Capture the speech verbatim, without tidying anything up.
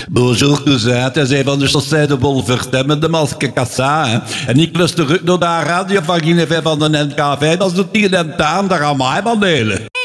Bonjour cousin, hij zei van de chaussée de Wolvert met de maske kassa. Hè. En ik luister terug naar de radio van Guinevere van de N K V, dat is de tien en taan, daar gaan mij van delen.